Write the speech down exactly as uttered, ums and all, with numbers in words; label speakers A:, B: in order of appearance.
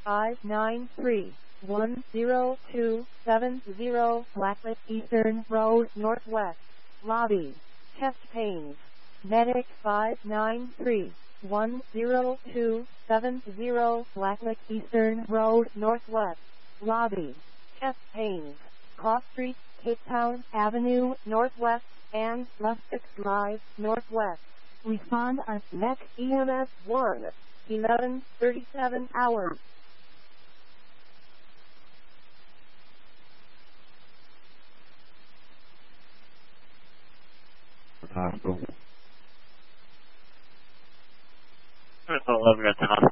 A: five nine three, one zero two seven zero Blacklick Eastern Road Northwest, Lobby, chest pains. Medic five nine three, one zero two seven zero Blacklick Eastern Road Northwest, Lobby, chest pains. Cross Street, Cape Town Avenue Northwest, and Lustig Drive Northwest. Respond at M E C E M S one, eleven thirty-seven hours.
B: Hospital. eleven at the hospital.